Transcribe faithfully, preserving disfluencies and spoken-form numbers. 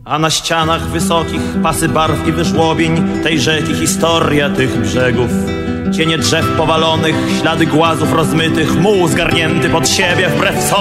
A na ścianach wysokich pasy barw i wyżłobień tej rzeki historia tych brzegów. Cienie drzew powalonych, ślady głazów rozmytych, muł zgarnięty pod siebie wbrew sobie.